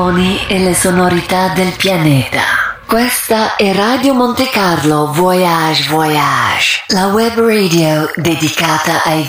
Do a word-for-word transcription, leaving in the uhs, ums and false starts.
suoni e le sonorità del pianeta. Questa è Radio Monte Carlo Voyage Voyage, la web radio dedicata ai